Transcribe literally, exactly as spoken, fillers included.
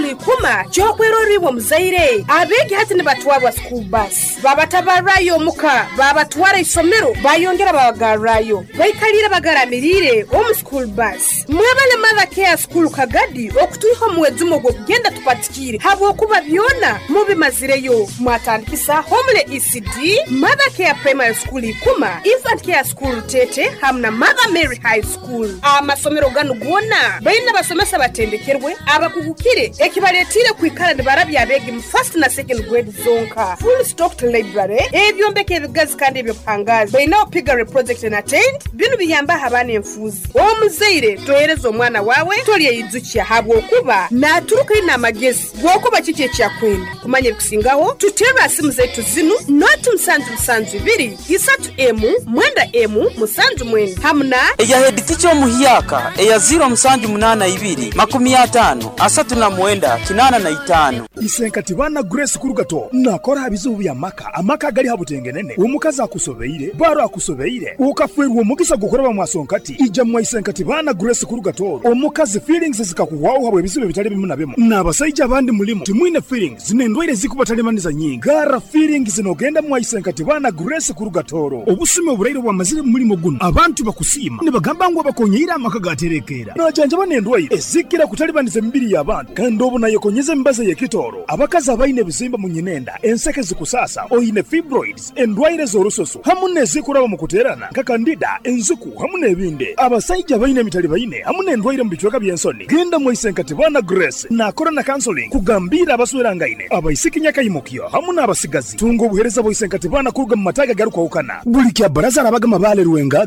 ikuma kyokweroriibwa muzaire abegi hati ne batwalwa school bus babatabarayo muka babatwara isomero bayongera babagarayo baikalire bagaramirire omu school bus mwebale mother care school kagadi okutuiho mwezi mugo kugenda tupatikire habwokuba byona mubimazireyo mwatandikisa homle E C D mother care primary school ikuma infant care school tete hamna mother Mary high school amasomero gano gona bayina basomesa batendekerwe abakugukire ekibaletire kwikala ne barabya abegi mu first na second grade zonka full stocked library ebyombeke ebigazi kandi ebyo pangazi bayina opigare project and attend bino biyamba abana enfuzi omuzaire toyereza omwana wawe toliye yizukiya habwokuba naturuka ina magezi gwokuba kiki ekyakwenda kumanya ebikusingaho tutera asimu zaitu zinu not msanju msanju ibiri isatu emu mwenda emu musanju mwenda hamna eya head teacher muhiyaka eya zero msanju munana ibiri makumi atano asatu na mwenda kinana na itano isenkati bana Grace Kurugato nakora habizubu ya maka amaka gali habutengenene omukaza akusobeire baro akusobeire ukafwerwa omugisa gukora bamwasonkati ija mu isenkati bana Grace Kurugato omukazi feelings zikakuwaho habwe bizibe bitali bimu na bimu nabasajja abandi mulimo timwine feelings nendwaire zikubatalемaniza nyingi gara feelings zinogenda mu isenkati bana Grace Kurugatoro obusime oburairo bwa mazire mulimo guno abantu bakusima ne bagamba ngo bakonyira amaka gaterekera najanja banendwaire ezikira kutalibaniza mbiri y'abantu kandi obuna yekonyeze mbaze yekitoro abakaza abaine bizimba mu nyinenda enseke zikusasa oyine fibroids endwaire z'orusoso hamune zikuraba mu kuterana nka kandida enzuku hamune ebinde abasajja abaine mitali baine hamune endwaire mu bichweka byensoni genda mu isenkati bana Grace nakora na counseling kugambira abaswera ngaine abaisikinya kayimukyo hamune abasigazi tungo buhereza bo isenkati bana kuruga mu mataga garuka ukana buli kya baraza abaga mabale ruwenga